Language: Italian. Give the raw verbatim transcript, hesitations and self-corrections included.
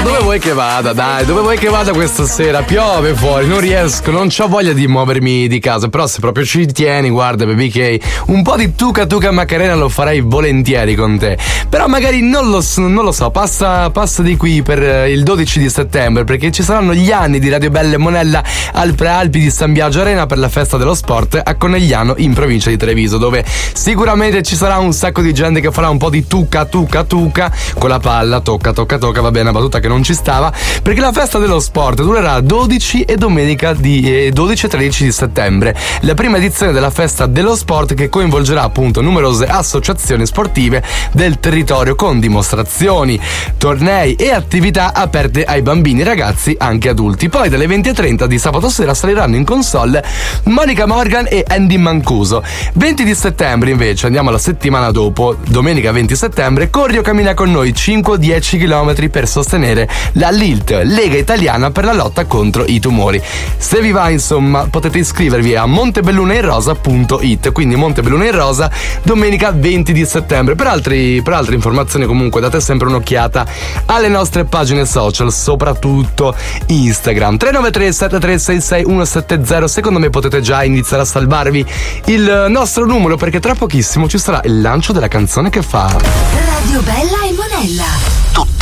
dove vuoi che vada? Dai, dove vuoi che vada questa sera? Piove fuori, non riesco, non c'ho voglia di muovermi di casa. Però se proprio ci tieni, guarda, baby K, un po' di tuca tuca Macarena lo farei volentieri con te. Però magari non lo, non lo so, passa, passa di qui per il dodici di settembre, perché ci saranno gli anni di Radio Bella e Monella al Prealpi di San Biagio Arena per la festa dello sport a Conegliano in provincia di Treviso, dove sicuramente ci sarà un sacco di gente che farà un po' di tuca tuca tuca con la palla, tocca tocca tocca, va bene, una battuta che non ci stava, perché la festa dello sport durerà dodici e domenica di eh, dodici e tredici di settembre, la prima edizione della festa dello sport che coinvolgerà appunto numerose associazioni sportive del territorio con dimostrazioni, tornei e attività aperte ai bambini, ragazzi, anche adulti. Poi dalle venti e trenta di sabato sera saliranno in console Monica Morgan e Andy Mancuso. venti di settembre invece, andiamo alla settimana dopo, domenica venti settembre, corri o cammina con noi cinque o dieci chilometri per sostenere la L I L T, Lega Italiana per la lotta contro i tumori. Se vi va, insomma, potete iscrivervi a montebellunainrosa punto it, quindi Montebelluna in Rosa, domenica venti di settembre. Per, altri, per altre informazioni comunque date sempre un'occhiata alle nostre pagine social, soprattutto Instagram. tre nove tre sette tre sei sei uno sette zero, secondo me potete già iniziare a salvarvi il nostro numero, perché tra pochissimo ci sarà il lancio della canzone che fa Radio Bella e Monella.